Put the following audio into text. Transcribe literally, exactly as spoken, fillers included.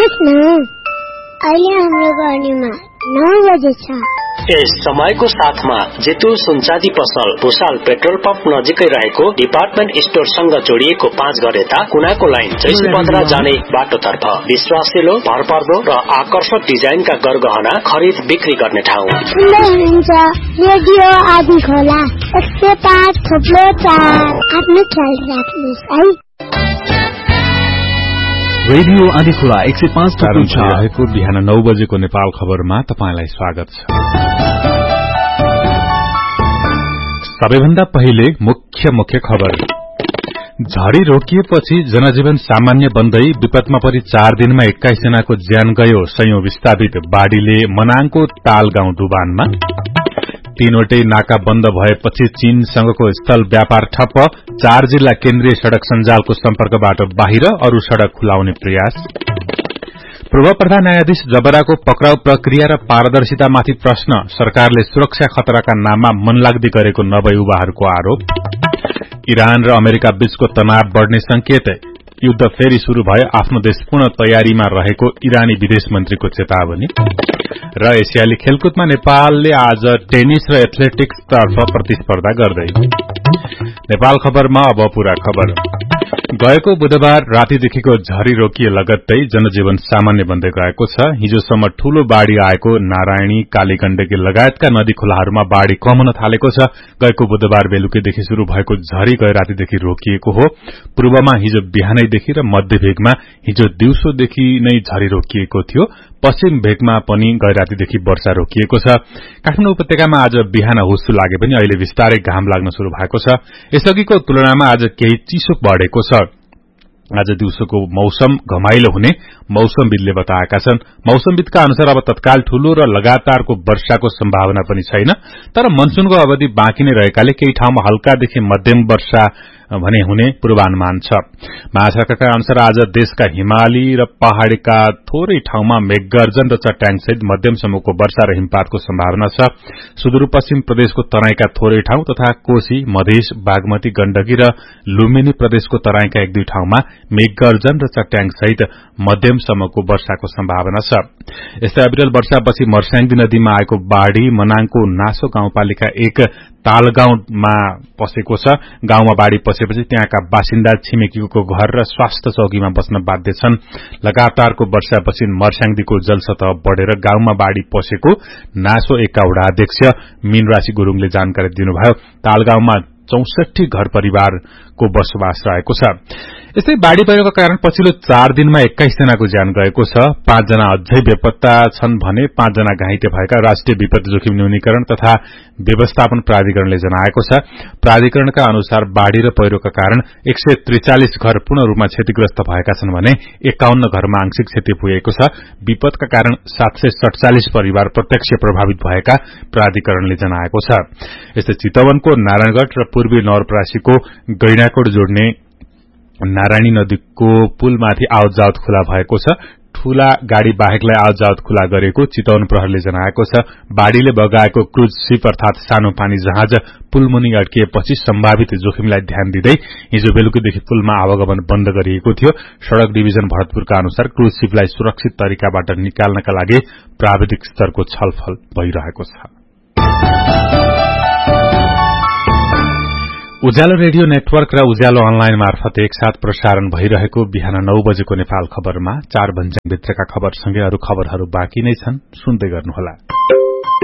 सुन्नुहोस् न, अहिले हाम्रो गर्नेमा नौ बजे छ। यस समयको साथमा जेतु सुनचाँदी पसल भुसाल पेट्रोल पम्प नजिकै रहेको डिपार्टमेन्ट स्टोरसँग जोडिएको पाँच घर यता कुनाको लाइन जैसुपत्रा जाने बाटोतर्फ विश्वासिलो, भरपर्दो र आकर्षक डिजाइनका गरगहना खरिद बिक्री गर्ने ठाउँ। सुन्दै हुनुहुन्छ रेडियो आदि खोला एक सय पाँच थोप्लो चार। आफ्नो ख्याल राख्नुहोस् है। रेडियो आदिखोला एक सय पाँच रहेको बिहान नौ बजेको नेपाल खबरमा तपाईंलाई स्वागत छ। सबैभन्दा पहिले मुख्य मुख्य खबर। झरी रोकिएपछि जनजीवन सामान्य बन्दै विपदमा परि चार दिनमा एक्काइस जनाको ज्यान गयो। सयौं विस्थापित बाढ़ीले मनाङको ताल गाउँ डुबानमा। तीनवटै नाका बन्द भएपछि चीनसँगको स्थल व्यापार ठप्प। चार जिल्ला केन्द्रीय सड़क सञ्जालको सम्पर्कबाट बाहिर, अरू सड़क खुलाउने प्रयास। पूर्व प्रधान न्यायाधीश जबराको पक्राउ प्रक्रिया र पारदर्शितामाथि प्रश्न। सरकारले सुरक्षा खतराका नाममा मनलाग्दी गरेको नवयुवाहरूको आरोप। इरान र अमेरिका बीचको तनाव बढ़ने संकेत। युद्ध फेरि शुरू भयो, आफ्नो देश पूर्ण तयारीमा रहेको इरानी विदेश मन्त्रीको चेतावनी। र एसियाली खेलकुदमा नेपालले आज टेनिस र एथलेटिक्स तर्फ प्रतिस्पर्धा गर्दै। नेपाल खबरमा अब पूरा खबर। गएको बुधबार रातिदेखिको झरी रोकिए लगत्तै जनजीवन सामान्य बन्दै गएको छ। हिजोसम्म ठूलो बाढ़ी आएको नारायणी, कालीगण्डकी लगायतका नदी खोलाहरूमा बाढ़ी कम हुन थालेको छ। गएको बुधबार बेलुकीदेखि शुरू भएको झरी गए रातिदेखि रोकिएको हो। पूर्वमा हिजो बिहानैदेखि र मध्य भेगमा हिजो दिउँसोदेखि नै झरी रोकिएको थियो। पश्चिम भेगमा पनि गए रातिदेखि वर्षा रोकिएको छ। काठमाडौँ उपत्यकामा आज बिहान हुस्सु लागे पनि अहिले विस्तारै घाम लाग्न शुरू भएको छ। यसअघिको तुलनामा आज केही चिसो बढ़ेको छ। आज दिउँसोको मौसम घमाइलो हुने मौसमविदले बताएका छन्। मौसमविदका अनुसार अब तत्काल ठूलो र लगातारको वर्षाको सम्भावना पनि छैन, तर मनसूनको अवधि बाँकी नै रहेकाले केही ठाउँमा हल्कादेखि मध्यम वर्षा भने हुने पूर्वानुमान छ। महासरकारका अनुसार आज देशका हिमाली र पहाड़ीका थोरै ठाउँमा मेघगर्जन र चट्याङसहित मध्यमसम्मको वर्षा र हिमपातको सम्भावना छ। सुदूरपश्चिम प्रदेशको तराईका थोरै ठाउँ तथा कोशी, मधेश, बागमती, गण्डकी र लुम्बिनी प्रदेशको तराईका एक दुई ठाउँमा मेघगर्जन र चट्याङसहित मध्यमसम्मको वर्षाको सम्भावना छ। यस्तै अविरल वर्षापछि मर्स्याङदी नदीमा आएको बाढ़ी मनाङको नासो गाउँपालिका एक तालगाउँमा पसेको छ। गाउँमा बाढ़ी पसेपछि त्यहाँका बासिन्दा छिमेकीको घर र स्वास्थ्य चौकीमा बस्न बाध्य छन्। लगातारको वर्षापछि मर्स्याङदीको जलसतह बढ़ेर गाउँमा बाढ़ी पसेको नासो एकका वडा अध्यक्ष मीनराशि गुरूङले जानकारी दिनुभयो। तालगाउँमा चौसठी घर परिवारको बसोबास रहेको छ। यस्तै बाढ़ी पहिरोका कारण पछिल्लो चार दिनमा एक्काइस जनाको ज्यान गएको छ। पाँच जना अझै बेपत्ता छन् भने पाँच जना घाइते भएका राष्ट्रिय विपत्ति जोखिम न्यूनीकरण तथा व्यवस्थापन प्राधिकरणले जनाएको छ। प्राधिकरणका अनुसार बाढ़ी र पहिरोका कारण एक सय त्रिचालिस घर पूर्ण रूपमा क्षतिग्रस्त भएका छन् भने एकाउन्न घरमा आंशिक क्षति पुगेको छ। विपदका कारण सात सय सड़चालिस परिवार प्रत्यक्ष प्रभावित भएका प्राधिकरणले जनाएको छ। यस्तै चितवनको नारायणगढ़ र पूर्वी नवलपरासीको गैंडाकोट जोड्ने नारायणी नदीको पुलमाथि आवत जावत खुला भएको छ। ठूला गाड़ी बाहेकलाई आवत जावत खुला गरेको चितवन प्रहरले जनाएको छ। बाढ़ीले बगाएको क्रूज शिप अर्थात सानो पानी जहाज पुलमुनि अड्किएपछि सम्भावित जोखिमलाई ध्यान दिँदै हिजो बेलुकीदेखि पुलमा आवागमन बन्द गरिएको थियो। सड़क डिभिजन भरतपुरका अनुसार क्रूज शिपलाई सुरक्षित तरिकाबाट निकाल्नका लागि प्राविधिक स्तरको छलफल भइरहेको छ। उज्यालो रेडियो नेटवर्क र उज्यालो अनलाइन मार्फत एकसाथ प्रसारण भइरहेको बिहान नौ बजेको नेपाल खबरमा चार भन्ज्याङभित्रका खबरसँगै अरू खबरहरू बाँकी नै छन्, सुन्दै गर्नुहोला।